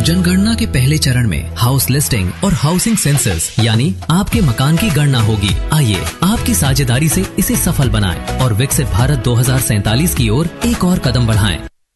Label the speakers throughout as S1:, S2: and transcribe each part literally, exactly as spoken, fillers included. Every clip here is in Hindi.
S1: जनगणना के पहले चरण में हाउस लिस्टिंग और हाउसिंग सेंसस यानी आपके मकान की गणना होगी। आइए आपकी साझेदारी से इसे सफल बनाएं और विकसित भारत दो हज़ार सैंतालीस की ओर एक और कदम बढ़ाएं।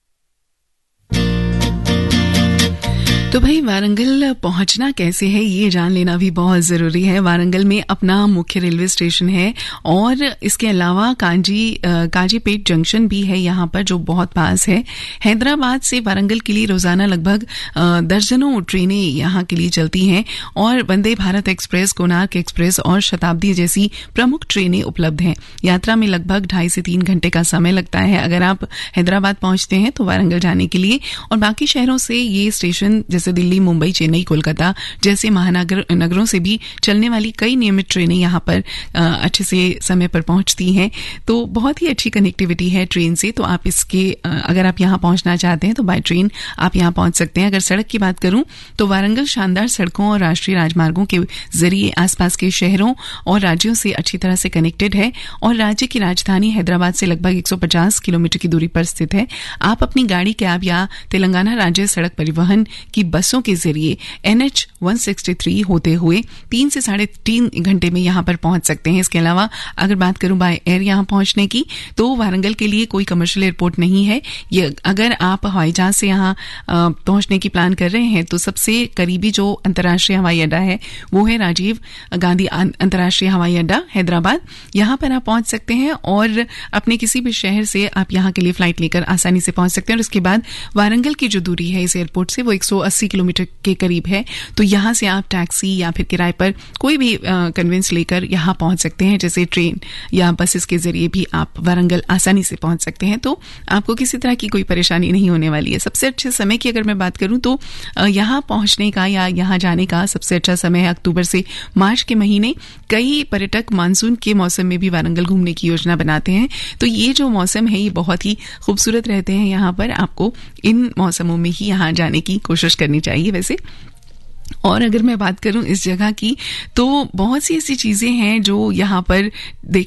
S2: तो भाई वारंगल पहुंचना कैसे है ये जान लेना भी बहुत ज़रूरी है। वारंगल में अपना मुख्य रेलवे स्टेशन है और इसके अलावा कांजी काजीपेट जंक्शन भी है यहाँ पर जो बहुत पास है। हैदराबाद से वारंगल के लिए रोजाना लगभग दर्जनों ट्रेनें यहाँ के लिए चलती हैं और वंदे भारत एक्सप्रेस, कोणार्क एक्सप्रेस और शताब्दी जैसी प्रमुख ट्रेनें उपलब्ध हैं। यात्रा में लगभग ढाई से तीन घंटे का समय लगता है अगर आप हैदराबाद पहुंचते हैं तो वारंगल जाने के लिए। और बाकी शहरों से ये स्टेशन जैसे दिल्ली, मुंबई, चेन्नई, कोलकाता जैसे महानगर नगरों से भी चलने वाली कई नियमित ट्रेनें यहाँ पर अच्छे से समय पर पहुंचती हैं। तो बहुत ही अच्छी कनेक्टिविटी है ट्रेन से। तो आप इसके अगर आप यहाँ पहुंचना चाहते हैं तो बाय ट्रेन आप यहाँ पहुंच सकते हैं। अगर सड़क की बात करूं तो वारंगल शानदार सड़कों और राष्ट्रीय राजमार्गों के जरिए आसपास के शहरों और राज्यों से अच्छी तरह से कनेक्टेड है और राज्य की राजधानी हैदराबाद से लगभग एक सौ पचास किलोमीटर की दूरी पर स्थित है। आप अपनी गाड़ी, कैब या तेलंगाना राज्य सड़क परिवहन की बसों के जरिए एन एच एक सौ तिरसठ होते हुए तीन से साढ़े तीन घंटे में यहाँ पर पहुंच सकते हैं। इसके अलावा अगर बात करूं बाय एयर यहाँ पहुंचने की तो वारंगल के लिए कोई कमर्शियल एयरपोर्ट नहीं है। ये अगर आप हवाई जहाज से यहाँ पहुंचने की प्लान कर रहे हैं तो सबसे करीबी जो अंतर्राष्ट्रीय हवाई अड्डा है वो है राजीव गांधी अंतर्राष्ट्रीय हवाई अड्डा हैदराबाद। यहाँ पर आप पहुंच सकते हैं और अपने किसी भी शहर से आप यहाँ के लिए फ्लाइट लेकर आसानी से पहुंच सकते हैं। और उसके बाद वारंगल की जो दूरी है इस एयरपोर्ट से वो एक सौ अस्सी किलोमीटर के करीब है। तो यहाँ से आप टैक्सी या फिर किराए पर कोई भी कन्वेंस लेकर यहाँ पहुंच सकते हैं, जैसे ट्रेन या बसेस के जरिए भी आप वारंगल आसानी से पहुंच सकते हैं। तो आपको किसी तरह की कोई परेशानी नहीं होने वाली है। सबसे अच्छे समय की अगर मैं बात करूं तो यहाँ पहुंचने का या यहाँ जाने का सबसे अच्छा समय है अक्टूबर से मार्च के महीने। कई पर्यटक मानसून के मौसम में भी वारंगल घूमने की योजना बनाते हैं। तो ये जो मौसम है ये बहुत ही खूबसूरत रहते हैं यहाँ पर। आपको इन मौसमों में ही यहाँ जाने की कोशिश करनी चाहिए वैसे। और अगर मैं बात करूं इस जगह की तो बहुत सी ऐसी चीजें हैं जो यहाँ पर देख